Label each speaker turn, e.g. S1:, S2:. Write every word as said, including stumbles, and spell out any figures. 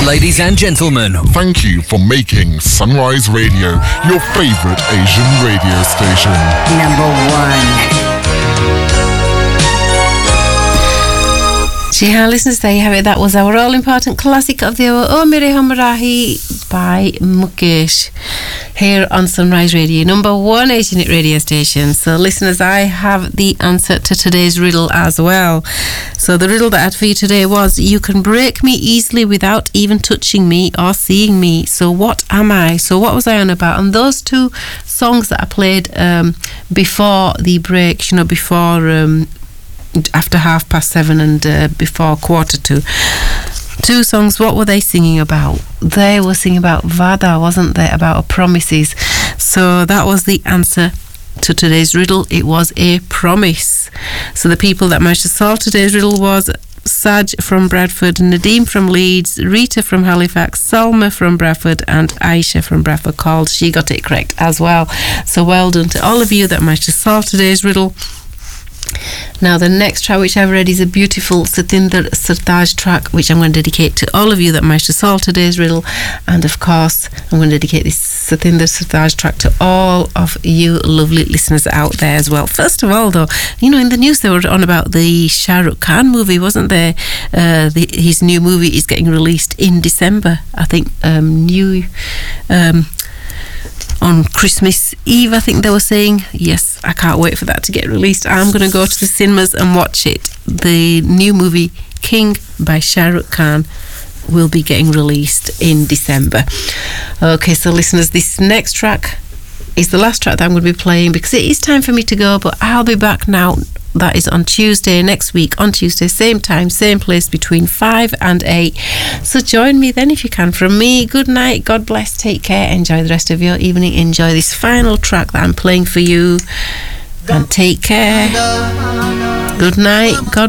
S1: Ladies and gentlemen,
S2: thank you for making Sunrise Radio your favorite Asian radio station.
S3: Number one. Jihan listeners, there you have it. That was our all-important classic of the hour, O Mere Humrahi by Mukesh, here on Sunrise Radio, number one Asian radio station. So listeners, I have the answer to today's riddle as well. So the riddle that I had for you today was, you can break me easily without even touching me or seeing me. So what am I? So what was I on about? And those two songs that I played um, before the break, you know, before... Um, after half past seven and uh, before quarter to two songs, what were they singing about? They were singing about Vada, wasn't they? About promises. So that was the answer to today's riddle. It was a promise. So the people that managed to solve today's riddle was Saj from Bradford, Nadeem from Leeds, Rita from Halifax, Salma from Bradford, and Aisha from Bradford called. She got it correct as well. So well done to all of you that managed to solve today's riddle. Now the next track which I've read is a beautiful Satinder Sartaj track, which I'm going to dedicate to all of you that managed to solve today's riddle, and of course I'm going to dedicate this Satinder Sartaj track to all of you lovely listeners out there as well. First of all though, you know, in the news they were on about the Shah Rukh Khan movie, wasn't there? Uh, the, his new movie is getting released in December, I think. um, new um, on Christmas Eve, I think they were saying. Yes, I can't wait for that to get released. I'm going to go to the cinemas and watch it. The new movie King by Shah Rukh Khan will be getting released in December. Okay, so listeners, this next track is the last track that I'm going to be playing because it is time for me to go, but I'll be back now. That is on Tuesday, next week, on Tuesday, same time, same place, between five and eight. So join me then if you can. From me, good night, God bless, take care, enjoy the rest of your evening, enjoy this final track that I'm playing for you, and take care. Good night, God